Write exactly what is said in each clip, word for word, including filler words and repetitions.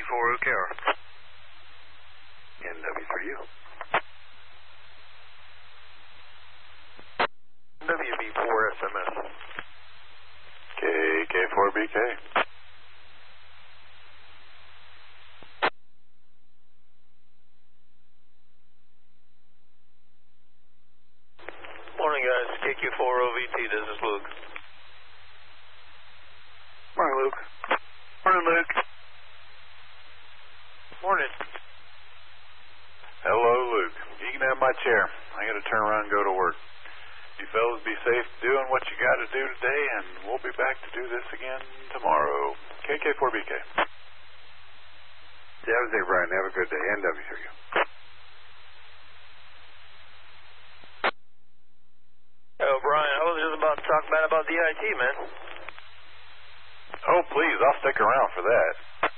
four O K R. N W three U. W B four S M S. K K four B K. Morning, guys. K Q four O V T, this is Luke. Morning, Luke. Morning, Luke. Morning. Hello, Luke. You can have my chair. I got to turn around and go to work. You fellas be safe doing what you got to do today, and we'll be back to do this again tomorrow. K K four B K. Yeah, have a day, Brian. Have a good day. N W three U. Oh, Brian, I was just about to talk bad about D I T, man. Oh, please. I'll stick around for that.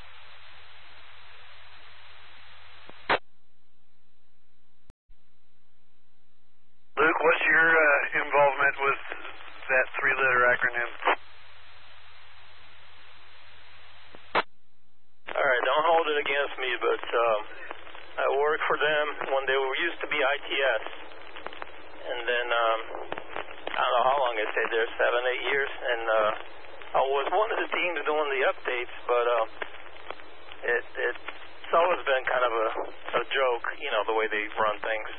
Luke, what's your uh, involvement with that three-letter acronym? All right, don't hold it against me, but um, I worked for them when they were used to be I T S, and then um, I don't know how long I stayed there, seven, eight years, and uh, I was one of the teams doing the updates, but uh, it, it's always been kind of a, a joke, you know, the way they run things.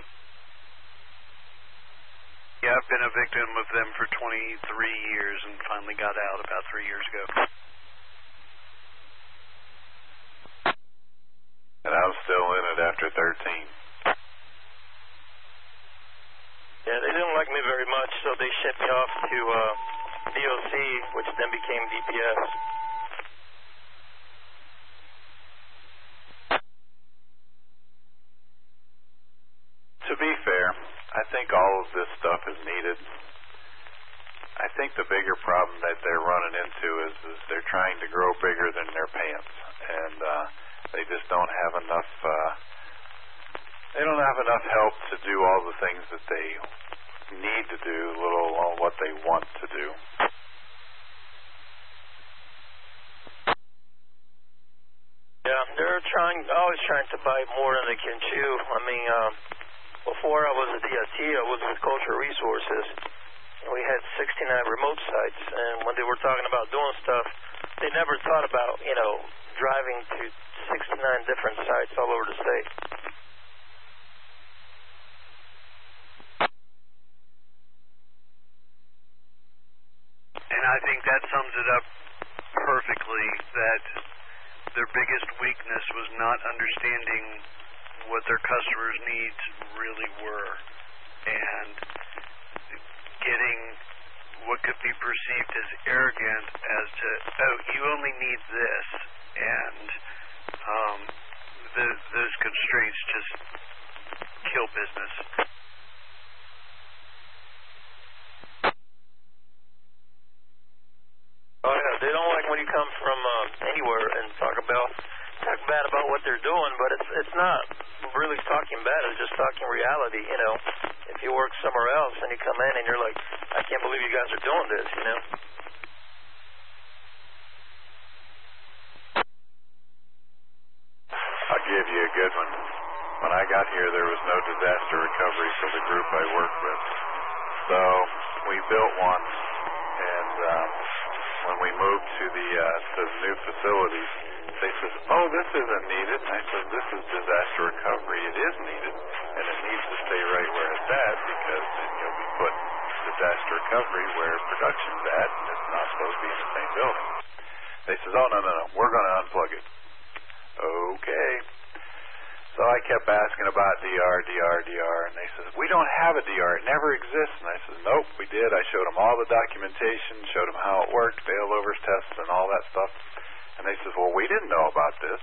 Yeah, I've been a victim of them for twenty-three years and finally got out about three years ago. And I'm still in it after thirteen. Yeah, they didn't like me very much, so they shipped me off to uh, D O C, which then became D P S. To be fair, I think all of this stuff is needed. I think the bigger problem that they're running into is, is they're trying to grow bigger than their pants, and uh, they just don't have enough. Uh, they don't have enough help to do all the things that they need to do, let alone what they want to do. Yeah, they're trying, always trying to buy more than they can chew. I mean, um, before I was at D I T, I was with Culture Resources. We had sixty-nine remote sites, and when they were talking about doing stuff, they never thought about, you know, driving to sixty-nine different sites all over the state. And I think that sums it up perfectly, that their biggest weakness was not understanding what their customers' needs really were, and getting what could be perceived as arrogant as to, oh, you only need this, and um, the, those constraints just kill business. Oh yeah, they don't like when you come from uh, anywhere and talk about talk bad about what they're doing, but it's it's not really talking bad. It's just talking reality. You know, if you work somewhere else and you come in and you're like, I can't believe you guys are doing this. You know. I'll give you a good one. When I got here, there was no disaster recovery for the group I worked with, so we built one, and um, when we moved to the uh, to the new facilities, they said, oh, this isn't needed. And I said, this is disaster recovery. It is needed, and it needs to stay right where it's at, because then you'll be put disaster recovery where production's at, and it's not supposed to be in the same building. They said, oh, no, no, no, we're going to unplug it. Okay. So I kept asking about D R, D R, D R, and they said, we don't have a D R. It never exists. And I said, nope, we did. I showed them all the documentation, showed them how it worked, failovers tests, and all that stuff. And they said, well, we didn't know about this.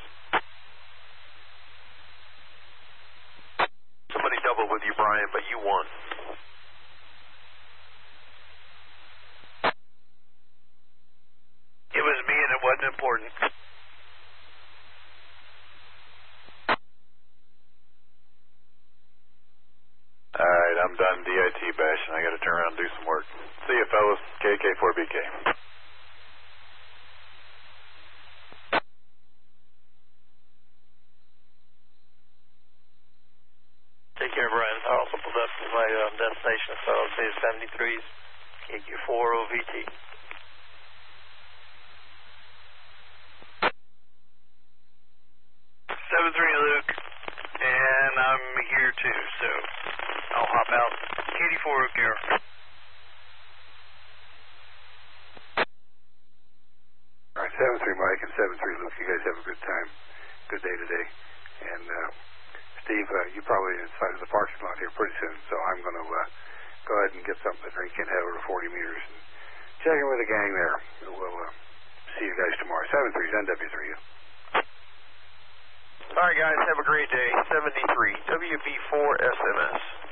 Somebody doubled with you, Brian, but you won. It was me, and it wasn't important. All right, I'm done D I T bashing. I got to turn around and do some work. See you, fellas. K K four B K. pulled up to my um, destination, so I'll say seventy-threes, K Q four O V T. seven three, Luke, and I'm here too, so I'll hop out. K D four, O'Gara. All right, seven three, Mike, and seven three, Luke. You guys have a good time. Good day today. And uh, Steve, uh, you probably inside of the parking lot here pretty soon, so I'm going to uh, go ahead and get something to drink and head over to forty meters and check in with the gang there. We'll uh, see you guys tomorrow. seven three, N W three. All right, guys, have a great day. seventy-three, W B four S M S.